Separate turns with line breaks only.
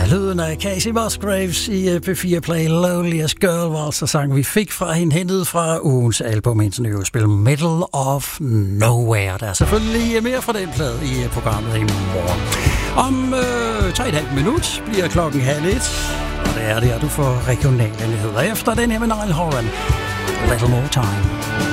Lyden af Casey Musgraves i P4 Play. Loneliest Girl var altså sang, vi fik fra hende, hentet fra ugens album, hendes nye spil Middle of Nowhere. Der er selvfølgelig mere fra den plade i programmet i morgen. Om 3,5 minut bliver klokken 1:30, og det er der, du får regionale nyheder efter den her med Niall Horan. A little more time.